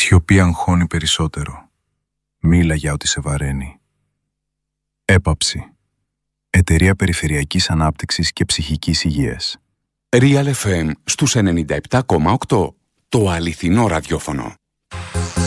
σιωπή αγχώνει περισσότερο. Μίλα για ό,τι σε βαραίνει. Έπαψη. Εταιρεία Περιφερειακής Ανάπτυξης και Ψυχικής Υγείας. Real FM στους 97,8. Το αληθινό ραδιόφωνο.